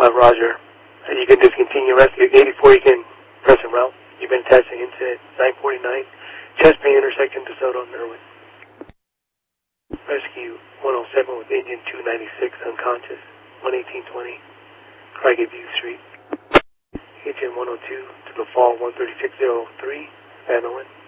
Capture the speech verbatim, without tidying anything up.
Uh, Roger. Uh, you can discontinue rescue eighty-four. You can press and route. You've been attached to incident nine forty-nine, chest pain intersection DeSoto and Merwin. Rescue one oh seven with engine two ninety-six unconscious, one eighteen twenty, Craigie View Street. Engine one oh two to the fall one thirty-six oh three, Van Owen.